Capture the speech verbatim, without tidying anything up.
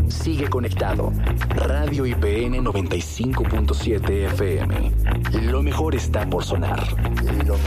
Sigue conectado. Radio I P N noventa y cinco punto siete F M. Lo mejor está por sonar. Lo